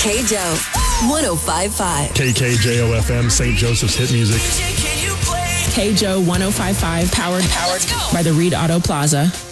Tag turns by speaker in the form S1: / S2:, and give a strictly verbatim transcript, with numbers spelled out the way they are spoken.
S1: K J O one oh five point five.
S2: K K J O F M, Saint Joseph's hit music.
S3: K J O one oh five point five, powered, powered by the Reed Auto Plaza.